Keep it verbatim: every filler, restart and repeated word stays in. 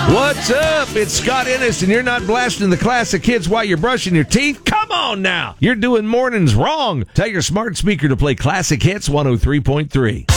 What's up? It's Scott Ennis, and you're not blasting the classic hits while you're brushing your teeth? Come on now! You're doing mornings wrong. Tell your smart speaker to play Classic Hits one oh three point three.